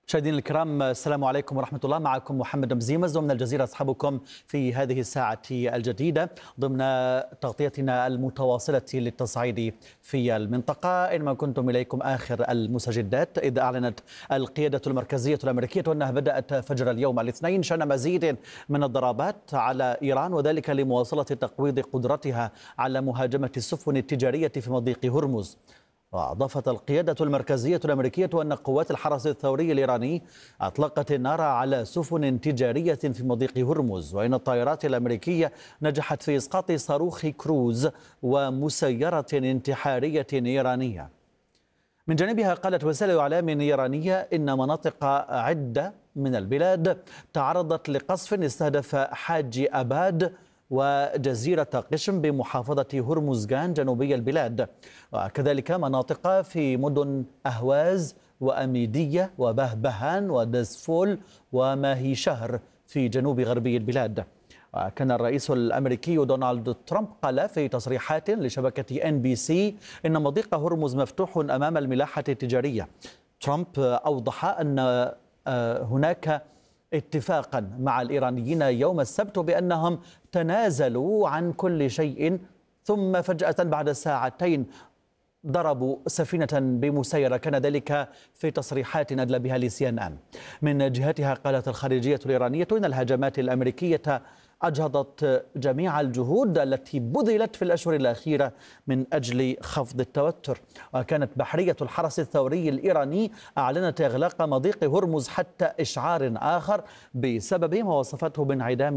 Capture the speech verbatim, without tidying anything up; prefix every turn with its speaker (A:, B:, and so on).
A: مشاهدينا الكرام، السلام عليكم ورحمة الله. معكم محمد مزيمز ومن الجزيرة أصحابكم في هذه الساعة الجديدة ضمن تغطيتنا المتواصلة للتصعيد في المنطقة. إنما كنتم إليكم آخر المستجدات، إذ أعلنت القيادة المركزية الأمريكية أنها بدأت فجر اليوم الاثنين شن مزيد من الضربات على إيران، وذلك لمواصلة تقويض قدرتها على مهاجمة السفن التجارية في مضيق هرمز. وأضافت القيادة المركزية الأمريكية أن قوات الحرس الثوري الإيراني أطلقت النار على سفن تجارية في مضيق هرمز، وإن الطائرات الأمريكية نجحت في إسقاط صاروخ كروز ومسيرة انتحارية إيرانية. من جانبها قالت وسائل إعلام إيرانية إن مناطق عدة من البلاد تعرضت لقصف استهدف حاج أباد وجزيرة قشم بمحافظة هرمزغان جنوبي البلاد، وكذلك مناطق في مدن أهواز وأميدية وبهبهان ودزفول وماهي شهر في جنوب غربي البلاد. وكان الرئيس الأمريكي دونالد ترامب قال في تصريحات لشبكة إن بي سي إن مضيق هرمز مفتوح أمام الملاحة التجارية. ترامب أوضح أن هناك اتفاقا مع الإيرانيين يوم السبت بأنهم تنازلوا عن كل شيء، ثم فجأة بعد ساعتين ضربوا سفينة بمسيرة. كان ذلك في تصريحات أدلى بها لسي إن إن. من جهتها قالت الخارجية الإيرانية إن الهجمات الأمريكية أجهضت جميع الجهود التي بذلت في الأشهر الأخيرة من أجل خفض التوتر. وكانت بحرية الحرس الثوري الإيراني أعلنت إغلاق مضيق هرمز حتى إشعار آخر بسبب ما وصفته بانعدام